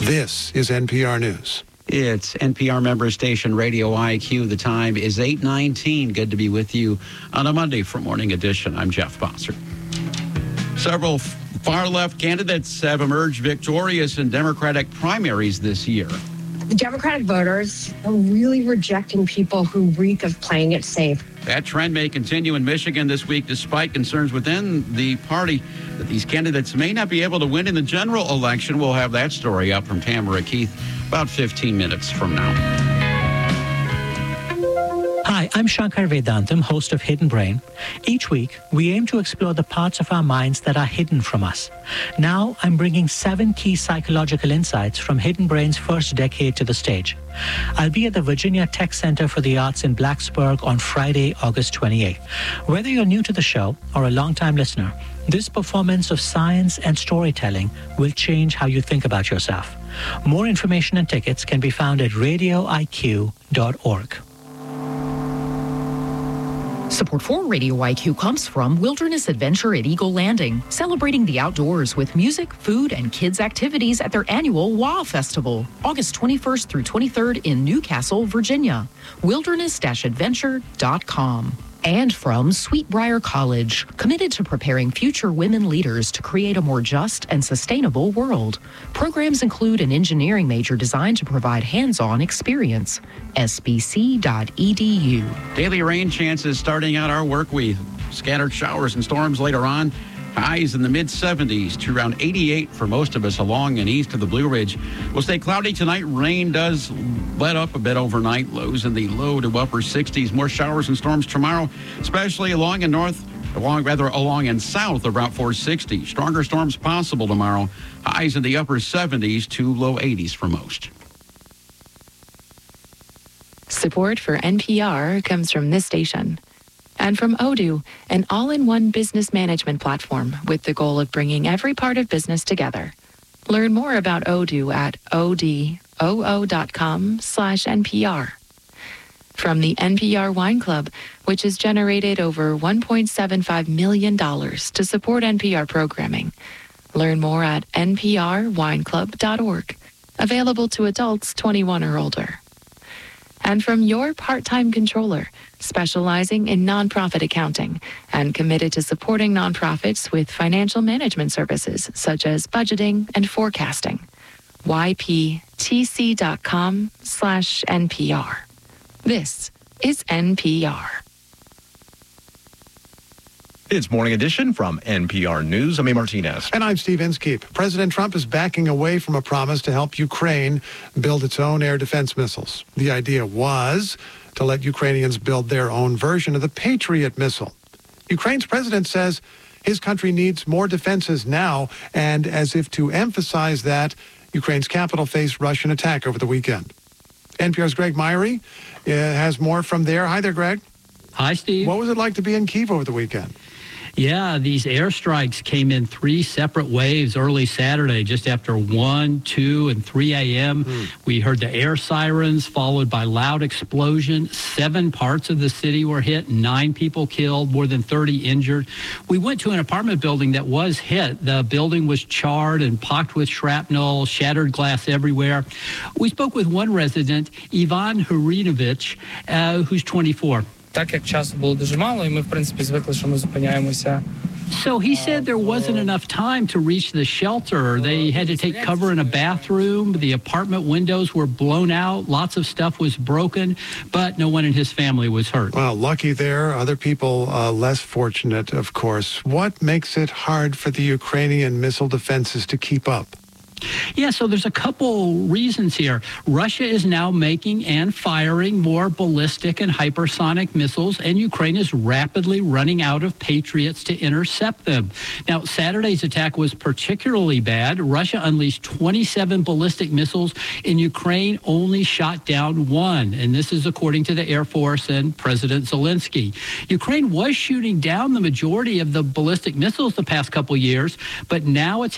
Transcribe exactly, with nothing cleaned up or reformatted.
This is N P R News. It's N P R member station Radio I Q. The time is eight nineteen. Good to be with you on a Monday for Morning Edition. I'm Jeff Bossert. Several far-left candidates have emerged victorious in Democratic primaries this year. The Democratic voters are really rejecting people who reek of playing it safe. That trend may continue in Michigan this week, despite concerns within the party that these candidates may not be able to win in the general election. We'll have that story up from Tamara Keith about fifteen minutes from now. Hi, I'm Shankar Vedantam, host of Hidden Brain. Each week, we aim to explore the parts of our minds that are hidden from us. Now, I'm bringing seven key psychological insights from Hidden Brain's first decade to the stage. I'll be at the Virginia Tech Center for the Arts in Blacksburg on Friday, August twenty-eighth. Whether you're new to the show or a longtime listener, this performance of science and storytelling will change how you think about yourself. More information and tickets can be found at radio I Q dot org. Support for Radio I Q comes from Wilderness Adventure at Eagle Landing, celebrating the outdoors with music, food, and kids' activities at their annual WOW Festival, August twenty-first through twenty-third in Newcastle, Virginia. wilderness dash adventure dot com. And from Sweetbriar College, committed to preparing future women leaders to create a more just and sustainable world. Programs include an engineering major designed to provide hands-on experience. S B C dot E D U. Daily rain chances starting out our work week. Scattered showers and storms later on. Highs in the mid seventies to around eighty-eight for most of us along and east of the Blue Ridge. Will stay cloudy tonight. Rain does let up a bit overnight. Lows in the low to upper sixties. More showers and storms tomorrow, especially along and north, along rather along and south of Route four sixty. Stronger storms possible tomorrow. Highs in the upper seventies to low eighties for most. Support for N P R comes from this station. And from Odoo, an all-in-one business management platform with the goal of bringing every part of business together. Learn more about Odoo at odoo dot com slash NPR. From the N P R Wine Club, which has generated over one point seven five million dollars to support N P R programming. Learn more at N P R wine club dot org. Available to adults twenty-one or older. And from your part-time controller, specializing in nonprofit accounting and committed to supporting nonprofits with financial management services such as budgeting and forecasting. Y P T C dot com slash N P R. This is N P R. It's Morning Edition from N P R News. I'm A. Martinez. And I'm Steve Inskeep. President Trump is backing away from a promise to help Ukraine build its own air defense missiles. The idea was to let Ukrainians build their own version of the Patriot missile. Ukraine's president says his country needs more defenses now, and as if to emphasize that, Ukraine's capital faced Russian attack over the weekend. N P R's Greg Myrie uh, has more from there. Hi there, Greg. Hi, Steve. What was it like to be in Kyiv over the weekend? Yeah, these airstrikes came in three separate waves early Saturday, just after one, two, and three a.m. Mm. We heard the air sirens followed by loud explosion. Seven parts of the city were hit, nine people killed, more than thirty injured. We went to an apartment building that was hit. The building was charred and pocked with shrapnel, shattered glass everywhere. We spoke with one resident, Ivan Hurinovich, uh, who's twenty-four. Так як часу було дуже мало, і ми, в принципі, звикли, що ми зупиняємося. So he said there wasn't enough time to reach the shelter. They had to take cover in a bathroom. The apartment windows were blown out. Lots of stuff was broken, but no one in his family was hurt. Well, lucky there. Other people uh, less fortunate, of course. What makes it hard for the Ukrainian missile defenses to keep up? Yeah, so there's a couple reasons here. Russia is now making and firing more ballistic and hypersonic missiles, and Ukraine is rapidly running out of Patriots to intercept them. Now, Saturday's attack was particularly bad. Russia unleashed twenty-seven ballistic missiles, and Ukraine only shot down one. And this is according to the Air Force and President Zelensky. Ukraine was shooting down the majority of the ballistic missiles the past couple years, but now it's